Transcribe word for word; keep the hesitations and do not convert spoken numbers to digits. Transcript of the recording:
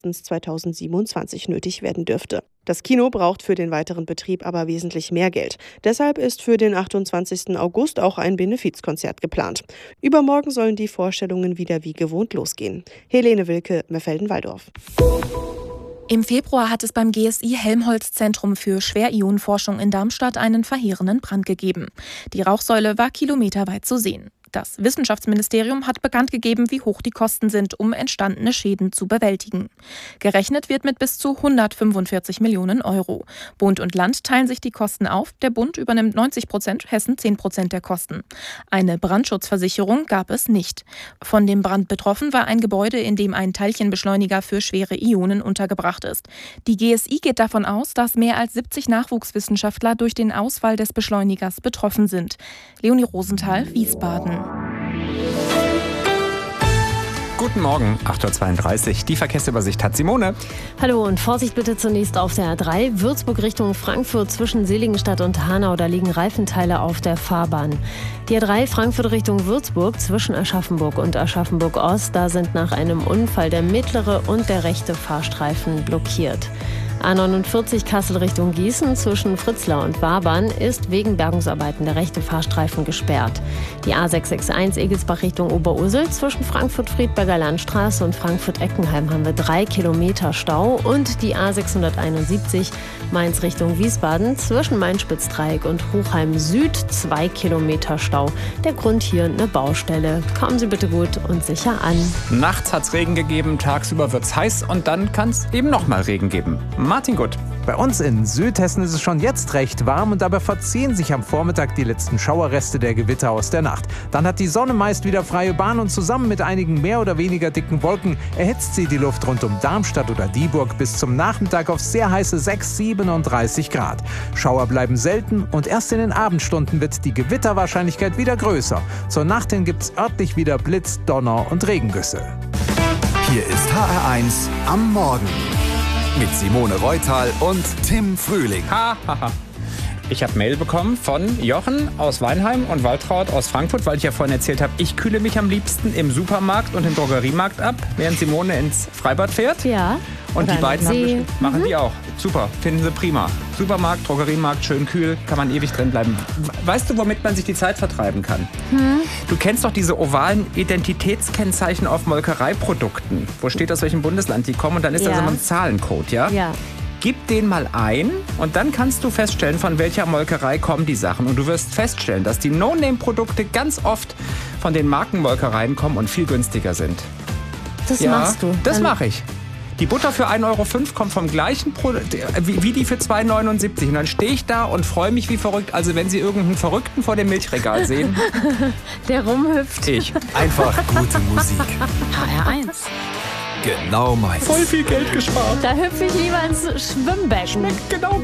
frühestens zweitausendsiebenundzwanzig nötig werden dürfte. Das Kino braucht für den weiteren Betrieb aber wesentlich mehr Geld. Deshalb ist für den achtundzwanzigsten August auch ein Benefizkonzert geplant. Übermorgen sollen die Vorstellungen wieder wie gewohnt losgehen. Helene Wilke, Meffelden-Walldorf. Im Februar hat es beim G S I Helmholtz-Zentrum für Schwerionenforschung in Darmstadt einen verheerenden Brand gegeben. Die Rauchsäule war kilometerweit zu sehen. Das Wissenschaftsministerium hat bekannt gegeben, wie hoch die Kosten sind, um entstandene Schäden zu bewältigen. Gerechnet wird mit bis zu hundertfünfundvierzig Millionen Euro. Bund und Land teilen sich die Kosten auf. Der Bund übernimmt neunzig Prozent, Hessen zehn Prozent der Kosten. Eine Brandschutzversicherung gab es nicht. Von dem Brand betroffen war ein Gebäude, in dem ein Teilchenbeschleuniger für schwere Ionen untergebracht ist. Die G S I geht davon aus, dass mehr als siebzig Nachwuchswissenschaftler durch den Ausfall des Beschleunigers betroffen sind. Leonie Rosenthal, Wiesbaden. Guten Morgen, acht Uhr zweiunddreißig. Die Verkehrsübersicht hat Simone. Hallo und Vorsicht bitte zunächst auf der A drei. Würzburg Richtung Frankfurt zwischen Seligenstadt und Hanau. Da liegen Reifenteile auf der Fahrbahn. Die A drei Frankfurt Richtung Würzburg zwischen Aschaffenburg und Aschaffenburg Ost. Da sind nach einem Unfall der mittlere und der rechte Fahrstreifen blockiert. A neunundvierzig Kassel Richtung Gießen zwischen Fritzlar und Wabern ist wegen Bergungsarbeiten der rechte Fahrstreifen gesperrt. Die A sechshundertsechsundsechzig Egelsbach Richtung Oberursel zwischen Frankfurt-Friedberger Landstraße und Frankfurt-Eckenheim haben wir drei Kilometer Stau. Und die A sechshunderteinundsiebzig Mainz Richtung Wiesbaden zwischen Main-Spitz-Dreieck und Hochheim Süd zwei Kilometer Stau. Der Grund hier eine Baustelle. Kommen Sie bitte gut und sicher an. Nachts hat's Regen gegeben, tagsüber wird's heiß und dann kann's eben nochmal Regen geben. Martin Gutt. Bei uns in Südhessen ist es schon jetzt recht warm und dabei verziehen sich am Vormittag die letzten Schauerreste der Gewitter aus der Nacht. Dann hat die Sonne meist wieder freie Bahn und zusammen mit einigen mehr oder weniger dicken Wolken erhitzt sie die Luft rund um Darmstadt oder Dieburg bis zum Nachmittag auf sehr heiße sechs, siebenunddreißig Grad. Schauer bleiben selten und erst in den Abendstunden wird die Gewitterwahrscheinlichkeit wieder größer. Zur Nacht hin gibt's örtlich wieder Blitz, Donner und Regengüsse. Hier ist H R eins am Morgen. Mit Simone Reutal und Tim Frühling. Ha, ha, ha. Ich habe Mail bekommen von Jochen aus Weinheim und Waltraud aus Frankfurt, weil ich ja vorhin erzählt habe, ich kühle mich am liebsten im Supermarkt und im Drogeriemarkt ab, während Simone ins Freibad fährt. Ja. Und die beiden haben Sie. machen Mhm. die auch. Super, finden sie prima. Supermarkt, Drogeriemarkt, schön kühl, kann man ewig drin bleiben. Weißt du, womit man sich die Zeit vertreiben kann? Hm? Du kennst doch diese ovalen Identitätskennzeichen auf Molkereiprodukten. Wo steht, aus welchem Bundesland die kommen und dann ist Ja. da so ein Zahlencode, ja? Ja. Gib den mal ein und dann kannst du feststellen, von welcher Molkerei kommen die Sachen. Und du wirst feststellen, dass die No-Name-Produkte ganz oft von den Markenmolkereien kommen und viel günstiger sind. Das Ja, machst du. das Dann- mache ich. Die Butter für ein Euro fünf kommt vom gleichen Produkt wie, wie die für zwei neunundsiebzig. Und dann stehe ich da und freue mich wie verrückt. Also wenn Sie irgendeinen Verrückten vor dem Milchregal sehen, Der rumhüpft. ich. Einfach gute Musik. H R eins. Genau meins. Voll viel Geld gespart. Da hüpfe ich lieber ins Schwimmbecken. Genau